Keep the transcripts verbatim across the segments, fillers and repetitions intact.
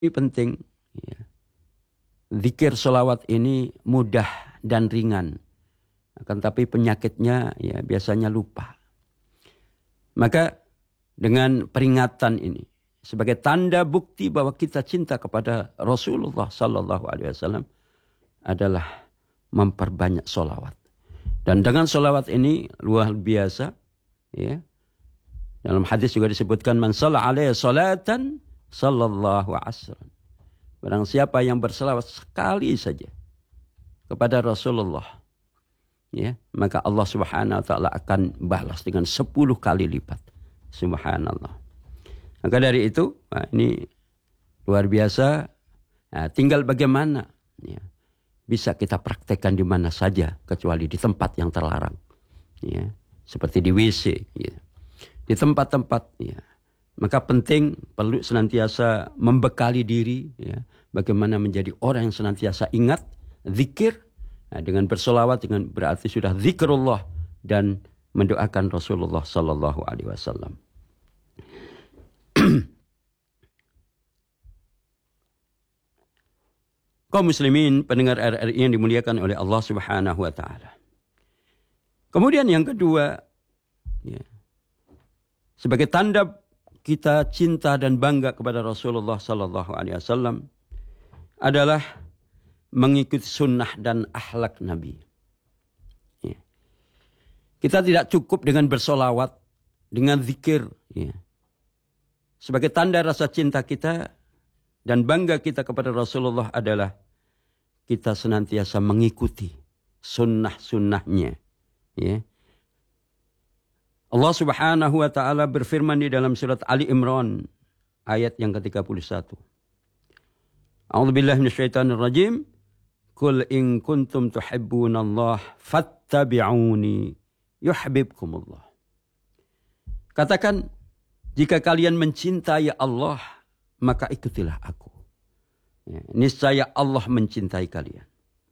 Ini penting. Ya. Zikir sholawat ini mudah dan ringan. Akan tapi penyakitnya ya biasanya lupa. Maka dengan peringatan ini sebagai tanda bukti bahwa kita cinta kepada Rasulullah Sallallahu Alaihi Wasallam adalah memperbanyak sholawat. Dan dengan sholawat ini luar biasa. Ya. Dalam hadis juga disebutkan man shalla alaihi salatan sallallahu asran. Barang siapa yang berselawat sekali saja kepada Rasulullah, ya, maka Allah Subhanahu wa taala akan balas dengan sepuluh kali lipat. Subhanallah. Maka dari itu, nah ini luar biasa. Nah, tinggal bagaimana ya, bisa kita praktekkan di mana saja kecuali di tempat yang terlarang. Ya, seperti di W C, ya. Di tempat-tempat ya. Maka penting perlu senantiasa membekali diri ya, bagaimana menjadi orang yang senantiasa ingat zikir. Nah, dengan bersolawat dengan berarti sudah zikrullah dan mendoakan Rasulullah Sallallahu Alaihi Wasallam. Kaum muslimin pendengar R R I yang dimuliakan oleh Allah Subhanahu Wa Taala. Kemudian yang kedua, ya, sebagai tanda kita cinta dan bangga kepada Rasulullah Sallallahu Alaihi Wasallam adalah mengikuti sunnah dan akhlak Nabi. Ya. Kita tidak cukup dengan bersolawat, dengan zikir. Ya. Sebagai tanda rasa cinta kita dan bangga kita kepada Rasulullah adalah kita senantiasa mengikuti sunnah-sunnahnya. Ya. Allah Subhanahu wa taala berfirman di dalam surat Ali Imran ayat yang ke tiga puluh satu. A'udzubillahi minasyaitonir rajim. Qul in kuntum tuhibbunallah fattabi'uni yuhibbukumullah. Katakan, jika kalian mencintai Allah, maka ikutilah aku. Ya, niscaya Allah mencintai kalian.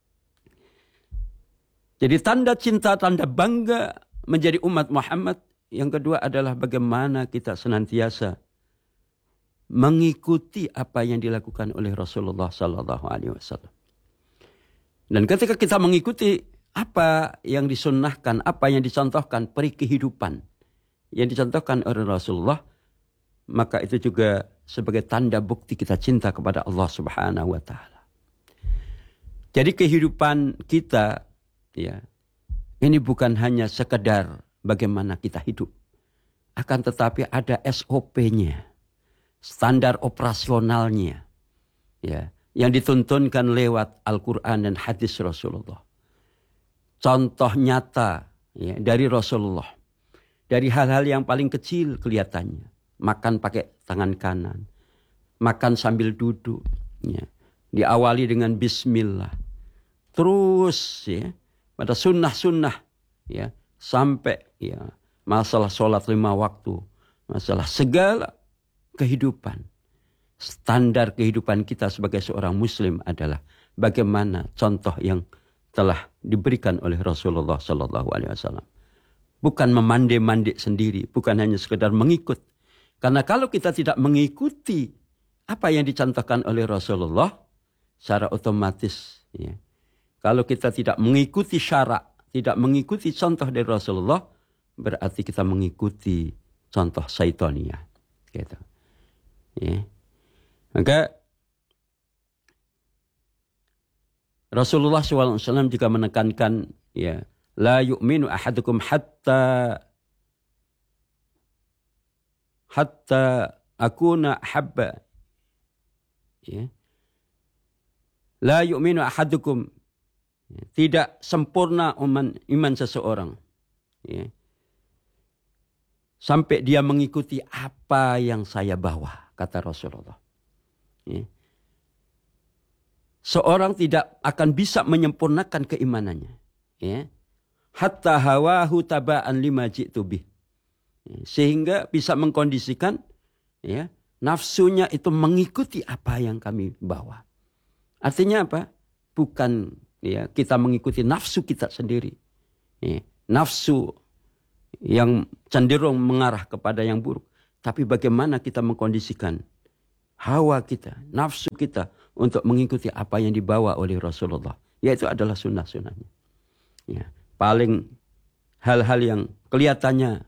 Jadi tanda cinta, tanda bangga menjadi umat Muhammad. Yang kedua adalah bagaimana kita senantiasa mengikuti apa yang dilakukan oleh Rasulullah Sallallahu Alaihi Wasallam. Dan ketika kita mengikuti apa yang disunnahkan, apa yang dicontohkan, peri kehidupan yang dicontohkan oleh Rasulullah, maka itu juga sebagai tanda bukti kita cinta kepada Allah Subhanahu Wa Taala. Jadi kehidupan kita, ya, ini bukan hanya sekedar bagaimana kita hidup. Akan tetapi ada S O P-nya. Standar operasionalnya. Ya, yang dituntunkan lewat Al-Quran dan hadis Rasulullah. Contoh nyata ya, dari Rasulullah. Dari hal-hal yang paling kecil kelihatannya. Makan pakai tangan kanan. Makan sambil duduk. Ya. Diawali dengan bismillah. Terus ya, pada sunnah-sunnah ya, sampai ya masalah sholat lima waktu, masalah segala kehidupan. Standar kehidupan kita sebagai seorang muslim adalah bagaimana contoh yang telah diberikan oleh Rasulullah Sallallahu Alaihi Wasallam. Bukan memandai-mandai sendiri, bukan hanya sekedar mengikut. Karena kalau kita tidak mengikuti apa yang dicontohkan oleh Rasulullah, secara otomatis ya, kalau kita tidak mengikuti syarak, tidak mengikuti contoh dari Rasulullah, berarti kita mengikuti contoh syaitaniyah. Gitu. Ya. Maka Rasulullah shallallahu alaihi wasallam juga menekankan, ya, la yu'minu ahadukum hatta hatta akuna habba. Ya. La yu'minu ahadukum, tidak sempurna iman, iman seseorang. Ya. Sampai dia mengikuti apa yang saya bawa, kata Rasulullah. Ya. Seorang tidak akan bisa menyempurnakan keimanannya. Ya. Hatta hawahu taba'an lima ji'tu bih. Ya. Sehingga bisa mengkondisikan ya, nafsunya itu mengikuti apa yang kami bawa. Artinya apa? Bukan ya, kita mengikuti nafsu kita sendiri. Ya. Nafsu yang cenderung mengarah kepada yang buruk. Tapi bagaimana kita mengkondisikan hawa kita, nafsu kita untuk mengikuti apa yang dibawa oleh Rasulullah. Yaitu adalah sunnah-sunnahnya. Ya, paling hal-hal yang kelihatannya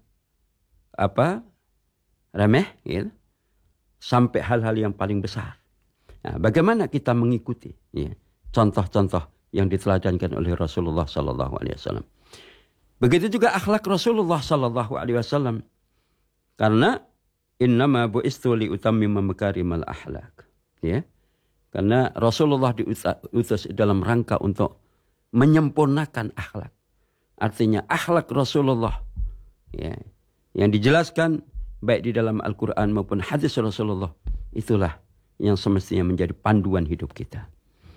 apa remeh, ya, sampai hal-hal yang paling besar. Nah, bagaimana kita mengikuti ya, contoh-contoh yang diteladankan oleh Rasulullah Sallallahu Alaihi Wasallam. Begitu juga akhlak Rasulullah Sallallahu Alaihi Wasallam. Karena innama bu'istu liutammima makarimal akhlak. Ya. Karena Rasulullah diutus dalam rangka untuk menyempurnakan akhlak. Artinya akhlak Rasulullah ya, yang dijelaskan baik di dalam Al-Quran maupun hadis Rasulullah, itulah yang semestinya menjadi panduan hidup kita.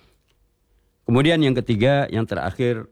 Kemudian yang ketiga, yang terakhir,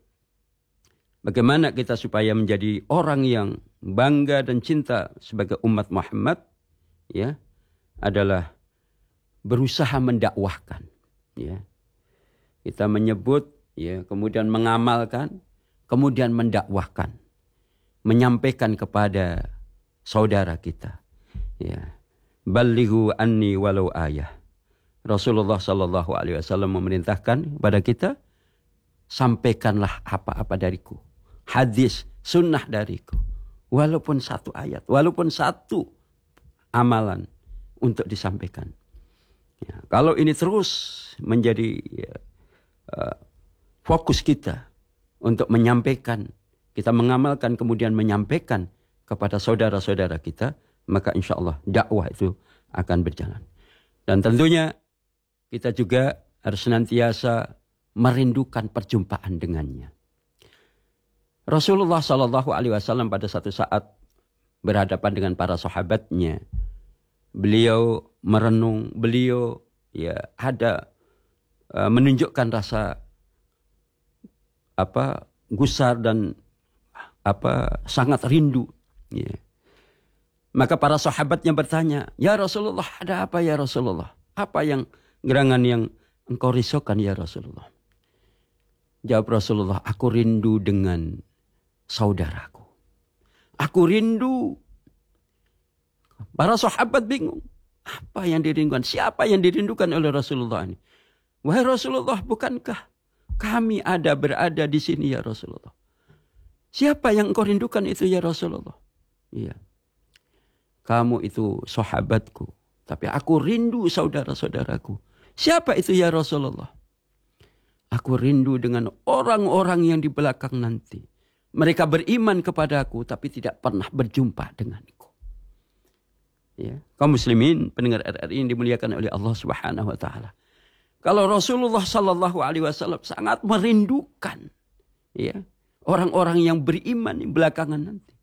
bagaimana kita supaya menjadi orang yang bangga dan cinta sebagai umat Muhammad, ya, adalah berusaha mendakwahkan. Ya. Kita menyebut, ya, kemudian mengamalkan, kemudian mendakwahkan, menyampaikan kepada saudara kita. Ya. Ballighu anni walau ayah. Rasulullah Sallallahu Alaihi Wasallam memerintahkan kepada kita, sampaikanlah apa-apa dariku, hadis, sunnah dariku, walaupun satu ayat, walaupun satu amalan untuk disampaikan. Ya, kalau ini terus menjadi ya, uh, fokus kita untuk menyampaikan, kita mengamalkan kemudian menyampaikan kepada saudara-saudara kita, maka insya Allah dakwah itu akan berjalan. Dan tentunya kita juga harus senantiasa merindukan perjumpaan dengannya. Rasulullah Sallallahu Alaihi Wasallam pada satu saat berhadapan dengan para sahabatnya, beliau merenung, beliau ya ada uh, menunjukkan rasa apa gusar dan apa sangat rindu. Ya. Maka para sahabatnya bertanya, ya Rasulullah, ada apa ya Rasulullah? Apa yang gerangan yang engkau risaukan ya Rasulullah? Jawab Rasulullah, aku rindu dengan saudaraku. Aku rindu. Para sahabat bingung. Apa yang dirindukan? Siapa yang dirindukan oleh Rasulullah ini? Wahai Rasulullah, bukankah kami ada berada di sini ya Rasulullah? Siapa yang engkau rindukan itu ya Rasulullah? Iya. Kamu itu sahabatku. Tapi aku rindu saudara-saudaraku. Siapa itu ya Rasulullah? Aku rindu dengan orang-orang yang di belakang nanti. Mereka beriman kepadaku tapi tidak pernah berjumpa denganku. Ya, kaum muslimin pendengar R R I yang dimuliakan oleh Allah Subhanahu wa taala. Kalau Rasulullah Sallallahu Alaihi Wasallam sangat merindukan ya, orang-orang yang beriman di belakangan nanti.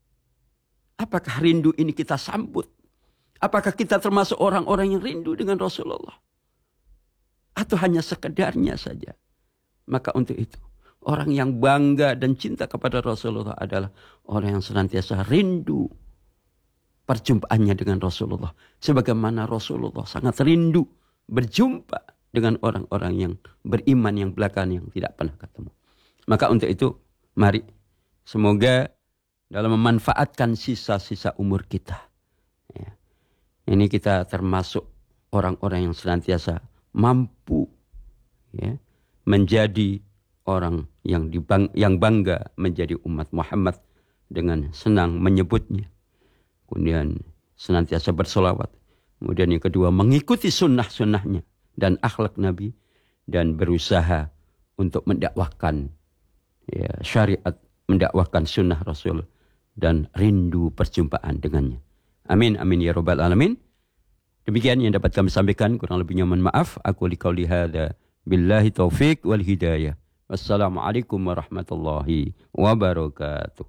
Apakah rindu ini kita sambut? Apakah kita termasuk orang-orang yang rindu dengan Rasulullah? Atau hanya sekedarnya saja? Maka untuk itu, orang yang bangga dan cinta kepada Rasulullah adalah orang yang senantiasa rindu perjumpaannya dengan Rasulullah. Sebagaimana Rasulullah sangat rindu berjumpa dengan orang-orang yang beriman yang belakangan yang tidak pernah ketemu. Maka untuk itu, mari semoga dalam memanfaatkan sisa-sisa umur kita, ya, ini kita termasuk orang-orang yang senantiasa mampu ya, menjadi orang yang dibang, yang bangga menjadi umat Muhammad dengan senang menyebutnya. Kemudian senantiasa bersolawat. Kemudian yang kedua mengikuti sunnah-sunnahnya dan akhlak Nabi. Dan berusaha untuk mendakwahkan ya, syariat, mendakwahkan sunnah Rasul. Dan rindu perjumpaan dengannya. Amin, amin ya rabbal alamin. Demikian yang dapat kami sampaikan, kurang lebihnya mohon maaf. Aku liqauli hadza billahi taufik wal hidayah. Wassalamualaikum warahmatullahi wabarakatuh.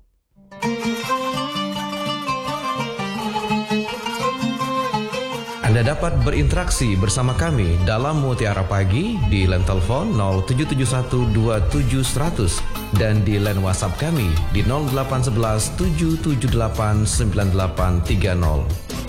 Anda dapat berinteraksi bersama kami dalam Mutiara Pagi di line telepon nol tujuh tujuh satu dua tujuh seratus dan di line WhatsApp kami di nol delapan satu satu tujuh tujuh delapan sembilan delapan tiga nol.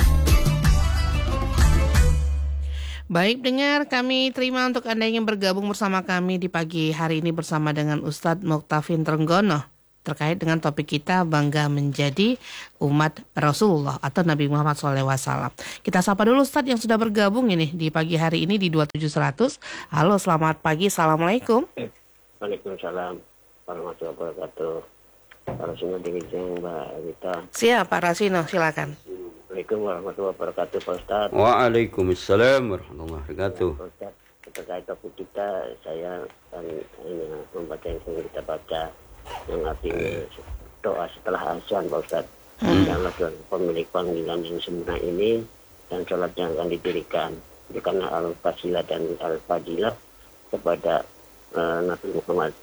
Baik dengar, kami terima untuk Anda yang bergabung bersama kami di pagi hari ini bersama dengan Ustadz Muktafin Trenggono. terkait dengan topik kita bangga menjadi umat Rasulullah atau Nabi Muhammad shallallahu alaihi wasallam. Kita sapa dulu Ustadz yang sudah bergabung ini di pagi hari ini di dua tujuh seratus. Halo, selamat pagi. Assalamualaikum. Waalaikumsalam warahmatullahi wabarakatuh. Pak Rasino Diwijeng, Mbak Rita. Siap, Pak Rasino, silakan. Assalamualaikum warahmatullahi wabarakatuh, Pak Ustadz. Waalaikumsalam warahmatullahi wabarakatuh. Pak Ustadz, terkait topik kita, saya akan hanya membaca yang sering kita baca, yang artinya doa setelah azan, Pak Ustadz. Janganlah Tuhan pemilik panggilan yang sempurna ini dan sholat yang akan didirikan. Karena al-fasilah dan al-fadilah kepada uh, Nabi Muhammad.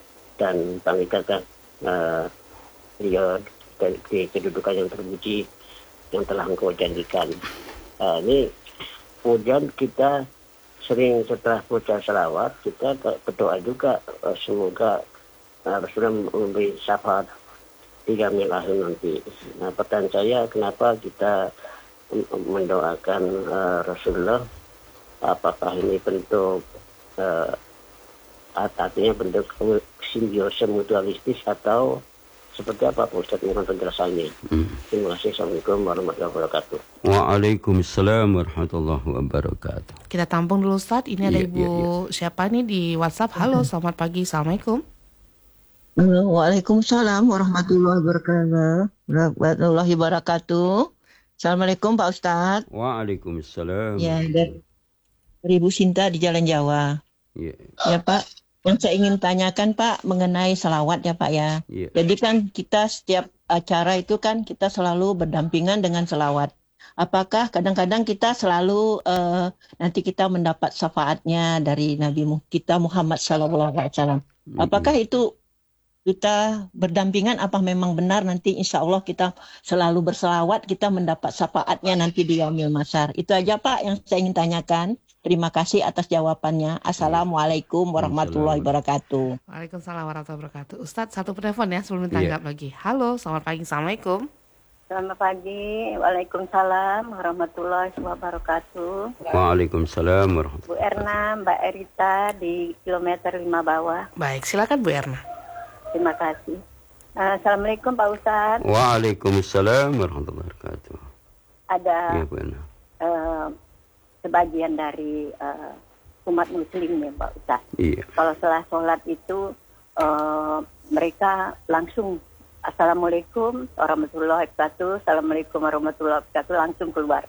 Dan panggilan uh, beliau di kedudukan yang terpuji yang telah engkau janjikan. Uh, ini kemudian kita sering setelah baca salawat kita berdoa juga uh, semoga uh, Rasulullah memberi syafaat di yaumil akhir nanti. Nah, pertanyaan saya, kenapa kita mendoakan uh, Rasulullah? Apakah ini bentuk uh, artinya bentuk simbiosis mutualistis atau seperti apa, Pak Ustadz? Mohon penjelasannya. Hmm. Terima kasih. Assalamualaikum warahmatullahi wabarakatuh. Waalaikumsalam warahmatullahi wabarakatuh. Kita tampung dulu Ustadz. Ini ada ya, Ibu ya, ya. siapa nih di WhatsApp? Halo, selamat pagi. Assalamualaikum. Waalaikumsalam warahmatullahi wabarakatuh. Warahmatullahi wabarakatuh. Assalamualaikum Pak Ustadz. Waalaikumsalam. Ya, dari Ibu Sinta di Jalan Jawa. Ya. Ya Pak, yang saya ingin tanyakan Pak mengenai selawat ya Pak ya. Ya. Jadi kan kita setiap acara itu kan kita selalu berdampingan dengan selawat. Apakah kadang-kadang kita selalu uh, nanti kita mendapat syafaatnya dari Nabi kita Muhammad shallallahu alaihi wasallam. Apakah itu kita berdampingan, apa memang benar nanti insya Allah kita selalu berselawat, kita mendapat syafaatnya nanti di yaumil masyar. Itu aja Pak yang saya ingin tanyakan. Terima kasih atas jawabannya. Assalamualaikum warahmatullahi wabarakatuh. Waalaikumsalam warahmatullahi wabarakatuh. Ustadz, satu telepon ya sebelum ditanggap yeah. lagi. Halo, selamat pagi. Assalamualaikum. Selamat pagi. Waalaikumsalam warahmatullahi wabarakatuh. Waalaikumsalam warahmatullahi wabarakatuh. Bu Erna, Mbak Erita di kilometer lima bawah. Baik, silakan Bu Erna. Terima kasih. Uh, Assalamualaikum Pak Ustadz. Waalaikumsalam warahmatullahi wabarakatuh. Ada ya, Bu Erna. Uh, sebagian dari uh, umat muslim ya Pak Ustadz. Iya. Kalau setelah sholat itu uh, mereka langsung Assalamualaikum warahmatullahi wabarakatuh, Assalamualaikum warahmatullahi wabarakatuh, langsung keluar.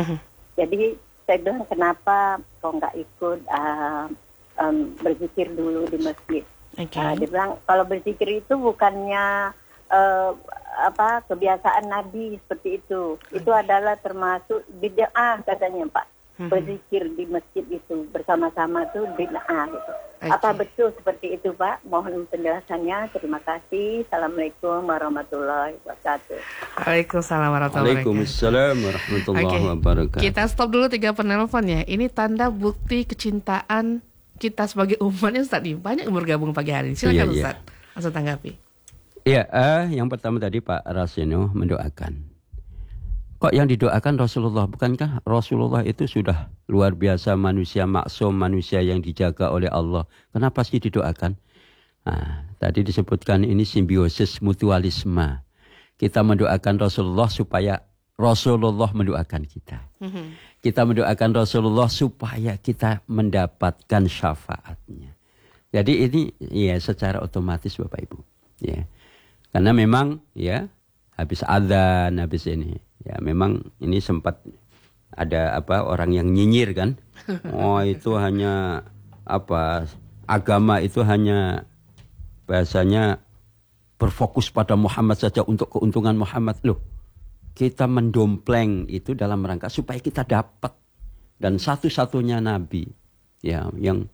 Jadi saya bilang kenapa kok nggak ikut uh, um, berzikir dulu di masjid. Okay. Uh, dia bilang kalau berzikir itu bukannya uh, apa kebiasaan Nabi seperti itu. Itu adalah termasuk bid'ah katanya Pak. Berzikir di masjid itu bersama-sama itu bid'ah gitu. Okay. Apa betul seperti itu Pak? Mohon penjelasannya. Terima kasih. Assalamualaikum warahmatullahi wabarakatuh. Waalaikumsalam warahmatullahi wabarakatuh. Waalaikumsalam warahmatullahi okay. wabarakatuh. Kita stop dulu tiga penelpon ya. Ini tanda bukti kecintaan kita sebagai umatnya Ustaz. Banyak yang bergabung pagi hari. Silakan yeah, Ustaz. Yeah. Langsung tanggapi. Iya, uh, yang pertama tadi Pak Rasino mendoakan. Kok yang didoakan Rasulullah? Bukankah Rasulullah itu sudah luar biasa manusia maksum, manusia yang dijaga oleh Allah. Kenapa sih didoakan? Nah, tadi disebutkan ini simbiosis mutualisme. Kita mendoakan Rasulullah supaya Rasulullah mendoakan kita. Mm-hmm. Kita mendoakan Rasulullah supaya kita mendapatkan syafaatnya. Jadi ini ya secara otomatis Bapak Ibu. Ya. Karena memang ya habis adzan, habis ini. Ya memang ini sempat ada apa orang yang nyinyir kan. Oh itu hanya apa agama itu hanya bahasanya berfokus pada Muhammad saja untuk keuntungan Muhammad. Loh kita mendompleng itu dalam rangka supaya kita dapat. Dan satu-satunya Nabi ya yang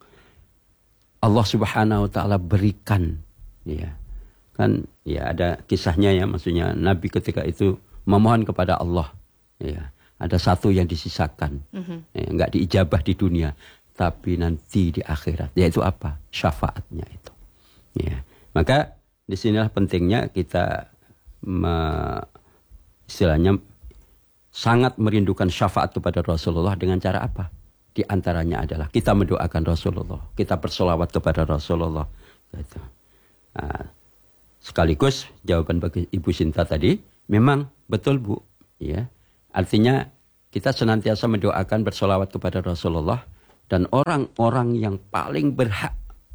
Allah Subhanahu Wa Taala berikan ya kan ya ada kisahnya ya maksudnya Nabi ketika itu memohon kepada Allah, ya ada satu yang disisakan, mm-hmm. ya, nggak diijabah di dunia, tapi nanti di akhirat, yaitu apa? Syafaatnya itu. Ya, maka disinilah pentingnya kita me, istilahnya sangat merindukan syafaat kepada Rasulullah dengan cara apa? Di antaranya adalah kita mendoakan Rasulullah, kita bersolawat kepada Rasulullah. Gitu. Nah, sekaligus jawaban bagi Ibu Sinta tadi, memang betul Bu, ya. Artinya kita senantiasa mendoakan bersolawat kepada Rasulullah, dan orang-orang yang paling berhak,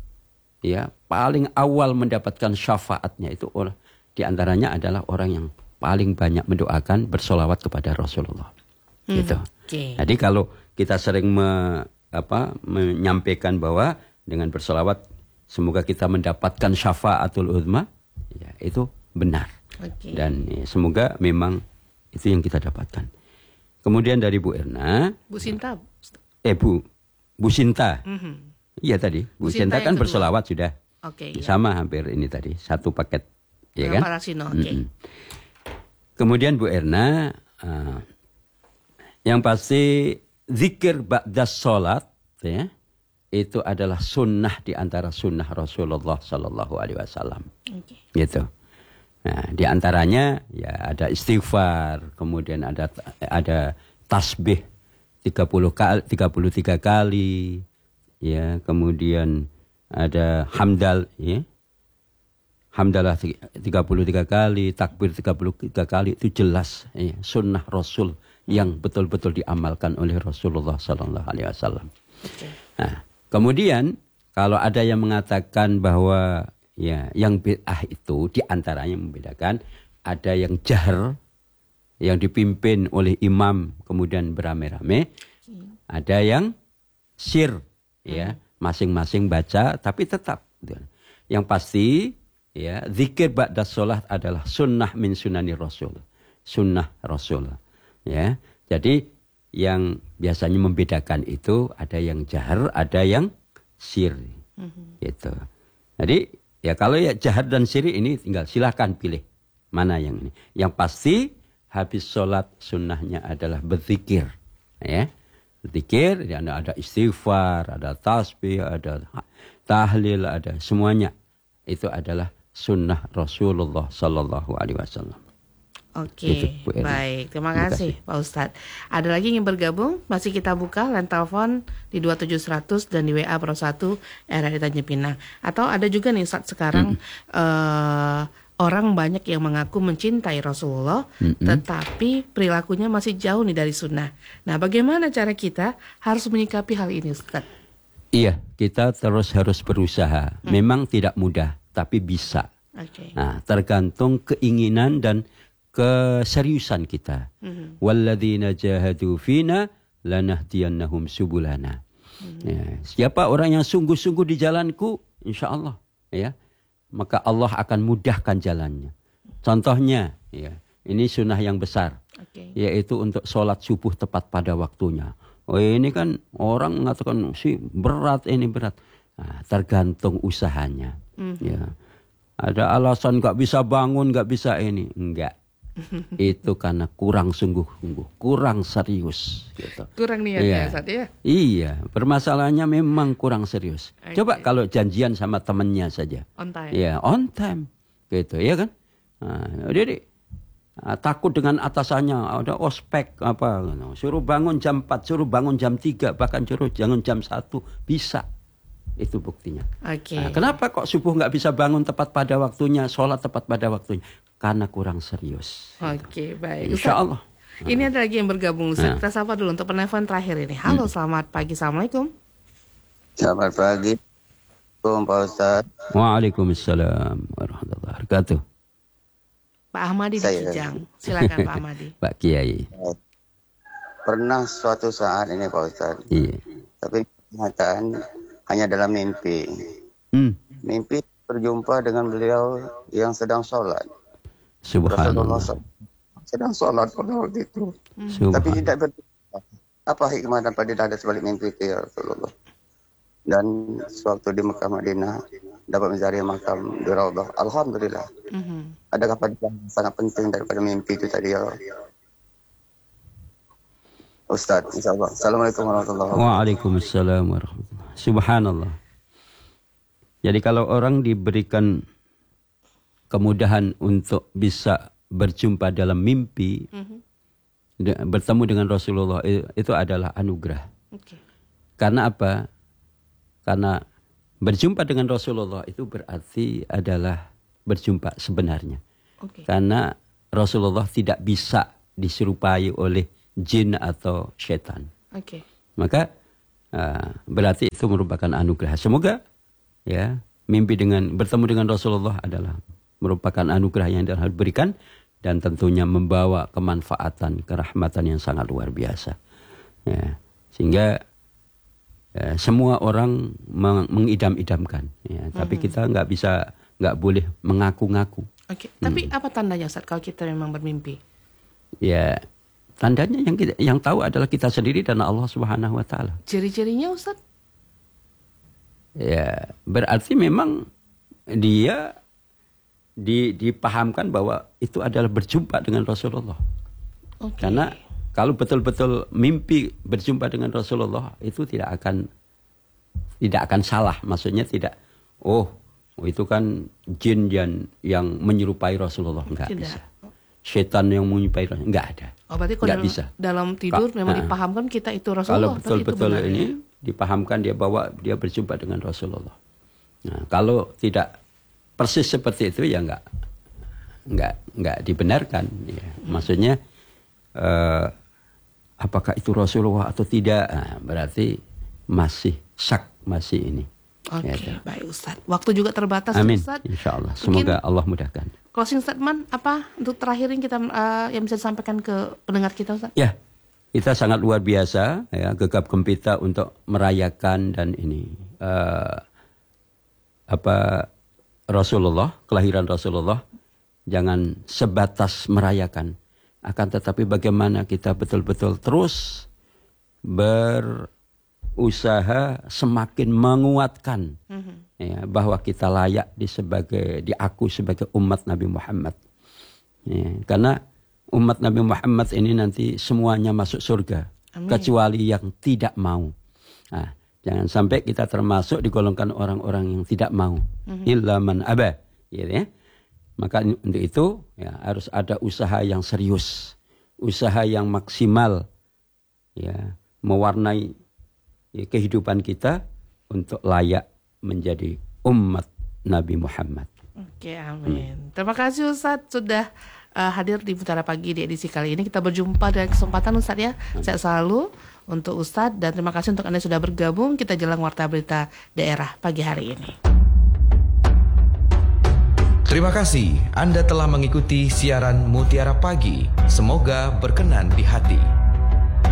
ya, paling awal mendapatkan syafaatnya itu orang, diantaranya adalah orang yang paling banyak mendoakan bersolawat kepada Rasulullah. Hmm, gitu. Okay. Jadi kalau kita sering me, apa, menyampaikan bahwa dengan bersolawat semoga kita mendapatkan syafaatul uzma, ya, itu benar. Okay. Dan ya, semoga memang itu yang kita dapatkan. Kemudian dari Bu Erna, Bu Sinta, eh Bu, Bu Sinta, mm-hmm. Iya tadi, Bu, Bu Sinta, Sinta kan bersolawat sudah, okay, sama ya. Hampir ini tadi satu paket, ya kan? kan? Sino, okay. Kemudian Bu Erna, uh, yang pasti zikir ba'das sholat, ya. Itu adalah sunnah di antara sunnah Rasulullah Sallallahu Alaihi Wasallam, okay. Gitu. Nah, di antaranya ya ada istighfar, kemudian ada ada tasbih tiga puluh kali, tiga puluh tiga kali, ya, kemudian ada hamdal, ya, hamdalah tiga puluh tiga kali, takbir tiga puluh tiga kali, itu jelas, ya, sunnah Rasul yang betul-betul diamalkan oleh Rasulullah Sallallahu Alaihi Wasallam. Okay. Nah, kemudian kalau ada yang mengatakan bahwa ya yang bid'ah itu diantaranya membedakan, ada yang jahr yang dipimpin oleh imam kemudian beramai-ramai, ada yang sir, ya, masing-masing baca tapi tetap. Yang pasti ya zikir ba'das sholat adalah sunnah min sunani Rasul, sunnah Rasul, ya. Jadi yang biasanya membedakan itu ada yang jahr, ada yang sir, mm-hmm. Gitu. Jadi ya kalau ya jahr dan sir ini tinggal silahkan pilih mana yang ini. Yang pasti habis sholat sunnahnya adalah berzikir, ya, berzikir. Ya, ada istighfar, ada tasbih, ada tahlil, ada semuanya. Itu adalah sunnah Rasulullah Sallallahu Alaihi Wasallam. Oke, okay, baik. Terima kasih, Pak Ustadz. Ada lagi yang bergabung? Masih kita buka line telepon di dua tujuh seratus dan di W A Pro satu R R I Tanjung Pinang. Atau ada juga nih saat sekarang hmm. uh, orang banyak yang mengaku mencintai Rasulullah, hmm. tetapi perilakunya masih jauh nih dari sunnah. Nah, bagaimana cara kita harus menyikapi hal ini, Ustadz? Iya, kita terus harus berusaha. Hmm. Memang tidak mudah, tapi bisa. Okay. Nah, tergantung keinginan dan keseriusan kita. Mm-hmm. Walladzina jahadu fina lanahdiyannahum subulana. Mm-hmm. Ya, siapa orang yang sungguh-sungguh di jalanku, insya Allah, ya, maka Allah akan mudahkan jalannya. Contohnya, ya, ini sunnah yang besar, okay. Yaitu untuk sholat subuh tepat pada waktunya. Oh, ini kan orang mengatakan sih berat, ini berat. Nah, tergantung usahanya. Mm-hmm. Ya, ada alasan nggak bisa bangun, nggak bisa ini, enggak. Itu karena kurang sungguh-sungguh, kurang serius, gitu. Kurang niatnya, ya. Saat ya? Iya, permasalahannya memang kurang serius. Okay. Coba kalau janjian sama temannya saja. On time. Ya, on time, gitu, ya kan? Nah, jadi nah, takut dengan atasannya, ada ospek apa, suruh bangun jam empat, suruh bangun jam tiga, bahkan suruh bangun jam satu, bisa. Itu buktinya. Okay. Nah, kenapa kok subuh nggak bisa bangun tepat pada waktunya, sholat tepat pada waktunya? Karena kurang serius. Oke, okay, baik. Insya Allah. Ini ada lagi yang bergabung. Ustaz. Nah. Kita sapa dulu untuk penelpon terakhir ini. Halo, hmm. selamat pagi. Assalamualaikum. Selamat pagi. Assalamualaikum Pak Ustaz. Waalaikumsalam warahmatullahi wabarakatuh. Pak Ahmadi di Kijang. Silakan Pak Ahmadi. Pak Kiai. Pernah suatu saat ini Pak Ustaz. Iya. Tapi kenyataan hanya dalam mimpi. Hmm. Mimpi berjumpa dengan beliau yang sedang sholat. Subhanallah. Sedang sholat pada waktu itu. Subhanallah. Tapi tidak berdoa. Apa hikmah dan fadilah ada sebalik mimpi itu ya Rasulullah. Dan sewaktu di Mekah Madinah dapat mencari makam di Raudhah. Alhamdulillah. Mm-hmm. Adakah fadilah yang sangat penting daripada mimpi itu tadi ya Ustaz? Insyaallah. Assalamualaikum warahmatullahi wabarakatuh. Waalaikumsalam warahmatullahi wabarakatuh. Subhanallah. Jadi kalau orang diberikan kemudahan untuk bisa berjumpa dalam mimpi, mm-hmm. bertemu dengan Rasulullah, itu adalah anugerah. Okay. Karena apa? Karena berjumpa dengan Rasulullah itu berarti adalah berjumpa sebenarnya. Okay. Karena Rasulullah tidak bisa diserupai oleh jin atau setan. Okay. Maka uh, berarti itu merupakan anugerah. Semoga ya mimpi dengan bertemu dengan Rasulullah adalah merupakan anugerah yang harus diberikan dan tentunya membawa kemanfaatan, kerahmatan yang sangat luar biasa. Ya, sehingga ya, semua orang meng mengidam-idamkan. Ya, mm-hmm. Tapi kita nggak bisa, nggak boleh mengaku-ngaku. Oke, okay. Tapi hmm. apa tandanya Ustaz kalau kita memang bermimpi? Ya, tandanya yang kita, yang tahu adalah kita sendiri dan Allah Subhanahu Wa Taala. Ciri-cirinya Ustaz? Ya, berarti memang dia di, dipahamkan bahwa itu adalah berjumpa dengan Rasulullah. Okay. Karena kalau betul-betul mimpi berjumpa dengan Rasulullah itu tidak akan tidak akan salah. Maksudnya tidak, oh itu kan jin yang, yang menyerupai Rasulullah. Enggak tidak. Bisa. Setan yang menyerupai Rasulullah. Enggak ada. Oh, berarti kalau dalam, bisa. Dalam tidur Ka memang nah, dipahamkan kita itu Kalau Rasulullah. betul-betul ini dipahamkan dia bahwa dia berjumpa dengan Rasulullah. Nah, kalau tidak persis seperti itu ya enggak enggak enggak dibenarkan. Ya. Maksudnya uh, apakah itu Rasulullah atau tidak? Nah, berarti masih syak, masih ini. Oke, okay, ya, baik Ustaz. Waktu juga terbatas. Amin. Ustaz. Insya Allah. Semoga Mungkin Allah mudahkan. Closing statement apa untuk terakhir yang kita uh, yang bisa disampaikan ke pendengar kita, Ustaz? Ya, kita sangat luar biasa, ya, gegap gempita untuk merayakan dan ini uh, apa Rasulullah, kelahiran Rasulullah. Jangan sebatas merayakan, akan tetapi bagaimana kita betul-betul terus ber usaha semakin menguatkan mm-hmm. ya, bahwa kita layak di sebagai diaku sebagai umat Nabi Muhammad. Ya, karena umat Nabi Muhammad ini nanti semuanya masuk surga. Amin. Kecuali yang tidak mau. Nah, jangan sampai kita termasuk digolongkan orang-orang yang tidak mau. Mm-hmm. Illa man aba, gitu ya. Maka untuk itu ya, harus ada usaha yang serius, usaha yang maksimal, ya, mewarnai ya, kehidupan kita untuk layak menjadi umat Nabi Muhammad. Oke, amin. Hmm. Terima kasih Ustadz sudah uh, hadir di Mutiara Pagi di edisi kali ini. Kita berjumpa dengan kesempatan Ustadz ya. Hmm. Sehat selalu untuk Ustadz dan terima kasih untuk Anda sudah bergabung. Kita jelang Warta Berita Daerah pagi hari ini. Terima kasih Anda telah mengikuti siaran Mutiara Pagi. Semoga berkenan di hati.